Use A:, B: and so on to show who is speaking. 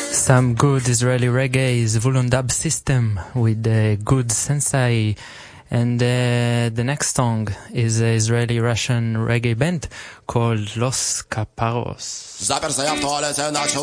A: Some good Israeli reggae is Volundab System with a good sensei, and the next song is an Israeli-Russian reggae band called Los Caparros.